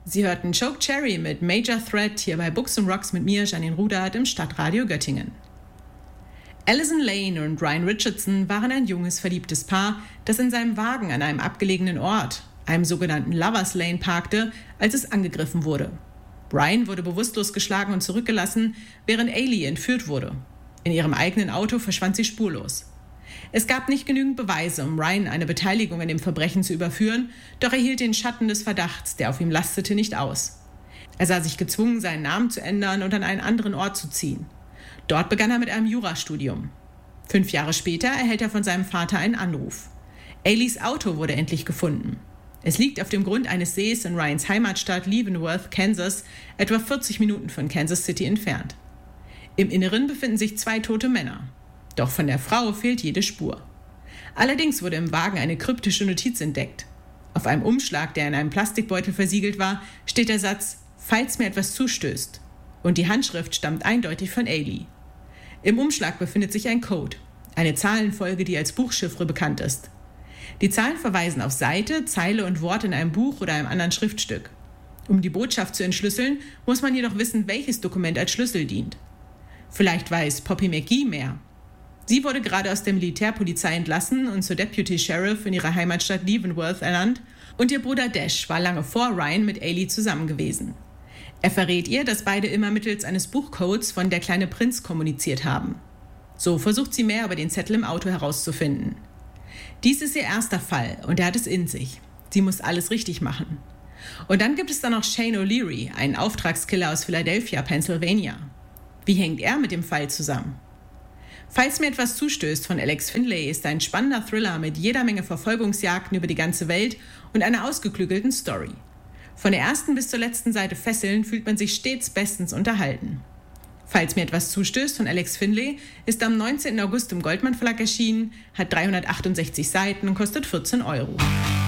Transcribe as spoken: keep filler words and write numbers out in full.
Sie hörten Choke Cherry mit Major Threat hier bei Books and Rocks mit mir, Janine Rudert, im Stadtradio Göttingen. Alison Lane und Ryan Richardson waren ein junges, verliebtes Paar, das in seinem Wagen an einem abgelegenen Ort, einem sogenannten Lovers Lane, parkte, als es angegriffen wurde. Ryan wurde bewusstlos geschlagen und zurückgelassen, während Ailey entführt wurde. In ihrem eigenen Auto verschwand sie spurlos. Es gab nicht genügend Beweise, um Ryan eine Beteiligung an dem Verbrechen zu überführen, doch er hielt den Schatten des Verdachts, der auf ihm lastete, nicht aus. Er sah sich gezwungen, seinen Namen zu ändern und an einen anderen Ort zu ziehen. Dort begann er mit einem Jurastudium. Fünf Jahre später erhält er von seinem Vater einen Anruf. Aileys Auto wurde endlich gefunden. Es liegt auf dem Grund eines Sees in Ryans Heimatstadt Leavenworth, Kansas, etwa vierzig Minuten von Kansas City entfernt. Im Inneren befinden sich zwei tote Männer. Doch von der Frau fehlt jede Spur. Allerdings wurde im Wagen eine kryptische Notiz entdeckt. Auf einem Umschlag, der in einem Plastikbeutel versiegelt war, steht der Satz, falls mir etwas zustößt. Und die Handschrift stammt eindeutig von Ailey. Im Umschlag befindet sich ein Code, eine Zahlenfolge, die als Buchchiffre bekannt ist. Die Zahlen verweisen auf Seite, Zeile und Wort in einem Buch oder einem anderen Schriftstück. Um die Botschaft zu entschlüsseln, muss man jedoch wissen, welches Dokument als Schlüssel dient. Vielleicht weiß Poppy McGee mehr. Sie wurde gerade aus der Militärpolizei entlassen und zur Deputy Sheriff in ihrer Heimatstadt Leavenworth ernannt und ihr Bruder Dash war lange vor Ryan mit Ailey zusammen gewesen. Er verrät ihr, dass beide immer mittels eines Buchcodes von Der kleine Prinz kommuniziert haben. So versucht sie mehr über den Zettel im Auto herauszufinden. Dies ist ihr erster Fall und er hat es in sich. Sie muss alles richtig machen. Und dann gibt es da noch Shane O'Leary, einen Auftragskiller aus Philadelphia, Pennsylvania. Wie hängt er mit dem Fall zusammen? Falls mir etwas zustößt von Alex Finlay ist ein spannender Thriller mit jeder Menge Verfolgungsjagden über die ganze Welt und einer ausgeklügelten Story. Von der ersten bis zur letzten Seite fesseln fühlt man sich stets bestens unterhalten. Falls mir etwas zustößt von Alex Finlay ist am neunzehnten August im Goldmann Verlag erschienen, hat dreihundertachtundsechzig Seiten und kostet vierzehn Euro.